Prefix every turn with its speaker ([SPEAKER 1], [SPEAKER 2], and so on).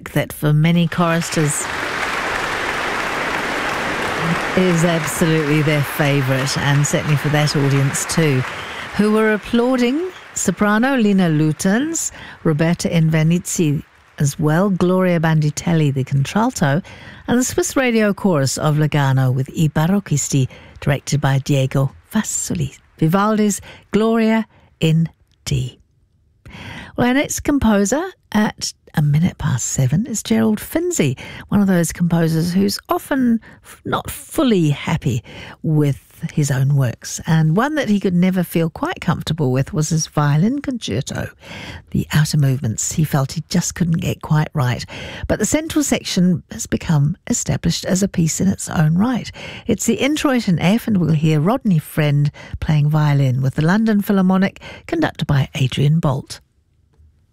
[SPEAKER 1] music that for many choristers is absolutely their favourite, and certainly for that audience too, who were applauding soprano Lina Lutens, Roberta Invernizzi as well, Gloria Banditelli the contralto, and the Swiss Radio Chorus of Lugano with I Barocchisti, directed by Diego Fassoli. Vivaldi's Gloria in D. Well, our next composer at 7:01 is Gerald Finzi, one of those composers who's often not fully happy with his own works, and one that he could never feel quite comfortable with was his violin concerto. The outer movements he felt he just couldn't get quite right, but the central section has become established as a piece in its own right. It's the Introit in F, and we'll hear Rodney Friend playing violin with the London Philharmonic, conducted by Adrian Bolt.